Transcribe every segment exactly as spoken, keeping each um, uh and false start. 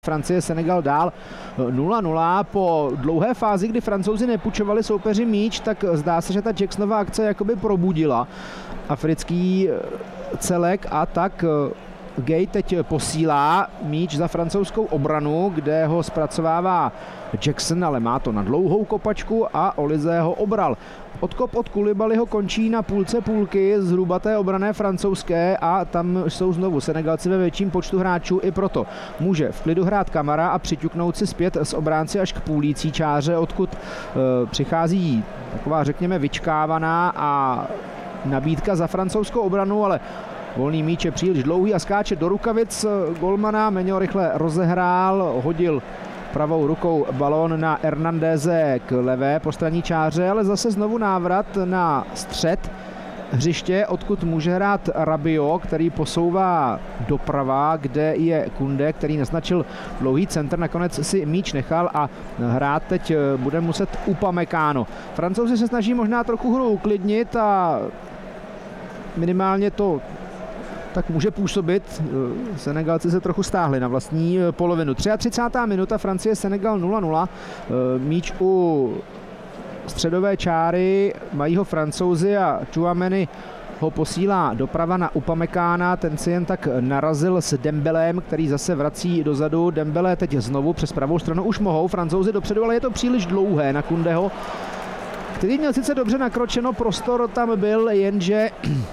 Francie, Senegal dál nula nula. Po dlouhé fázi, kdy Francouzi nepůjčovali soupeři míč, tak zdá se, že ta Jacksonova akce jakoby probudila africký celek a tak Gay teď posílá míč za francouzskou obranu, kde ho zpracovává Jackson, ale má to na dlouhou kopačku a Olise ho obral. Odkop od Koulibalyho končí na půlce půlky zhruba té obrané francouzské a tam jsou znovu Senegalci ve větším počtu hráčů, i proto může v klidu hrát Kamara a přiťuknout si zpět s obránci až k půlící čáře, odkud e, přichází taková, řekněme, vyčkávaná a nabídka za francouzskou obranu, ale volný míč je příliš dlouhý a skáče do rukavic golmana. Meňo rychle rozehrál, hodil pravou rukou balón na Hernandeze k levé postranní čáře, ale zase znovu návrat na střed hřiště, odkud může hrát Rabiot, který posouvá doprava, kde je Koundé, který naznačil dlouhý centr, nakonec si míč nechal a hrát teď bude muset Upamecano. Francouzi se snaží možná trochu hru uklidnit a minimálně to tak může působit. Senegalci se trochu stáhli na vlastní polovinu. třicátá třetí minuta, Francie, Senegal nula nula. Míč u středové čáry, mají ho Francouzi a Tchouaméni ho posílá doprava na Upamecana, ten si jen tak narazil s Dembelem, který zase vrací dozadu. Dembele teď znovu přes pravou stranu, už mohou Francouzi dopředu, ale je to příliš dlouhé na Koundého, který měl sice dobře nakročeno, prostor tam byl, jenže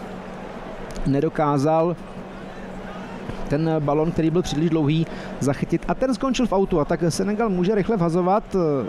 nedokázal ten balon, který byl příliš dlouhý, zachytit a ten skončil v autu. A tak Senegal může rychle vhazovat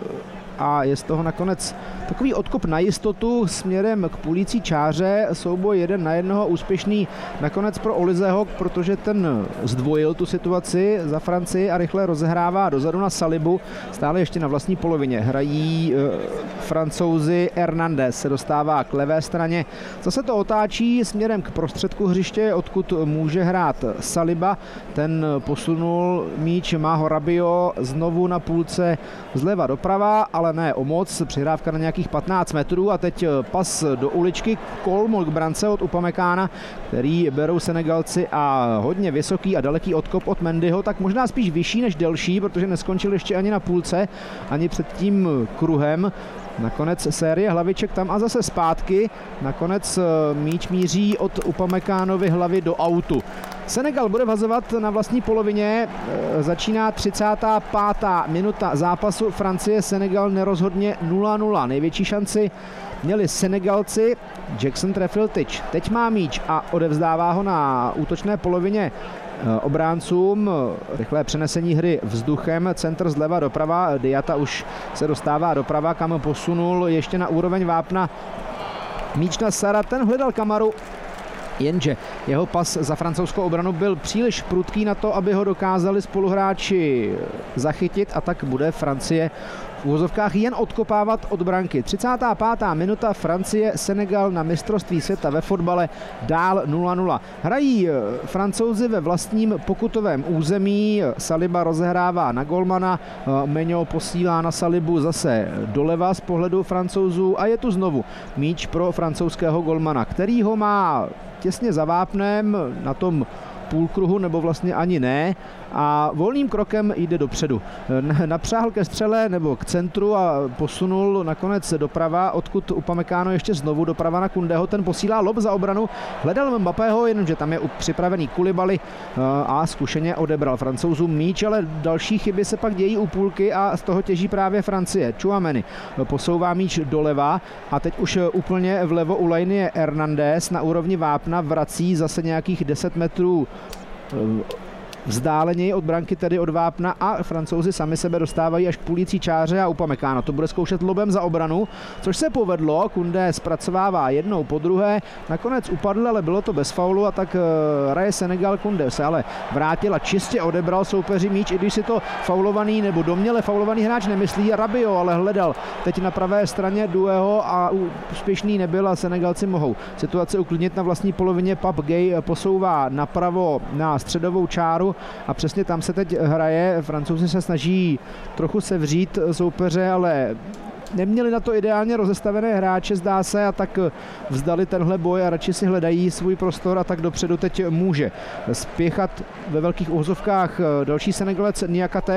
a je z toho nakonec takový odkop na jistotu směrem k půlící čáře. Souboj jeden na jednoho úspěšný nakonec pro Oliseho, protože ten zdvojil tu situaci za Francii a rychle rozehrává dozadu na Salibu. Stále ještě na vlastní polovině hrají e, Francouzi. Hernandez se dostává k levé straně. Zase to otáčí směrem k prostředku hřiště, odkud může hrát Saliba. Ten posunul míč, má ho Rabiot znovu na půlce zleva doprava, ale ne o moc. Přihrávka na nějakých patnáct metrů a teď pas do uličky, kolmo k brance od Upamecana, který berou Senegalci a hodně vysoký a daleký odkop od Mendyho, tak možná spíš vyšší než delší, protože neskončil ještě ani na půlce, ani před tím kruhem. Nakonec série hlaviček tam a zase zpátky. Nakonec míč míří od Upamecanovy hlavy do autu. Senegal bude vhazovat na vlastní polovině. Začíná třicátá pátá minuta zápasu. Francie, Senegal nerozhodně nula nula. Největší šanci měli Senegalci. Jackson trefil tyč. Teď má míč a odevzdává ho na útočné polovině obráncům. Rychlé přenesení hry vzduchem, centr zleva doprava. Diata už se dostává doprava, kam posunul ještě na úroveň vápna míč na Sara. Ten hledal Kamaru, jenže jeho pas za francouzskou obranu byl příliš prudký na to, aby ho dokázali spoluhráči zachytit, a tak bude Francie v úvozovkách jen odkopávat od branky. třicátá pátá minuta, Francie, Senegal na mistrovství světa ve fotbale dál nula nula. Hrají Francouzi ve vlastním pokutovém území, Saliba rozehrává na golmana, Meňo posílá na Salibu zase doleva z pohledu Francouzů a je tu znovu míč pro francouzského golmana, který ho má těsně za vápnem na tom půlkruhu, nebo vlastně ani ne, a volným krokem jde dopředu. Napřáhl ke střele nebo k centru a posunul nakonec doprava, odkud Upamecano ještě znovu doprava na Koundého, ten posílá lob za obranu, hledal Mbappého, jenomže tam je připravený Koulibaly a zkušeně odebral Francouzům míč, ale další chyby se pak dějí u půlky a z toho těží právě Francie. Tchouaméni posouvá míč doleva a teď už úplně vlevo u lajny je Hernandez na úrovni vápna, vrací zase nějakých deset metrů vzdáleněji od branky, tedy od vápna, a Francouzi sami sebe dostávají až k půlící čáře a Upamecano to bude zkoušet lobem za obranu, což se povedlo. Koundé zpracovává jednou po druhé, nakonec upadl, ale bylo to bez faulu a tak hraje Senegal. Koundé se ale vrátil a čistě odebral soupeři míč, i když si to faulovaný nebo domněle faulovaný hráč nemyslí. Rabiot ale hledal teď na pravé straně Douého a úspěšný nebyl a Senegalci mohou situaci uklidnit na vlastní polovině. Pape Gay posouvá napravo na středovou čáru a přesně tam se teď hraje. Francouzi se snaží trochu sevřít soupeře, ale neměli na to ideálně rozestavené hráče, zdá se, a tak vzdali tenhle boj a radši si hledají svůj prostor, a tak dopředu teď může spěchat ve velkých úhozovkách další Senegalec Niakate.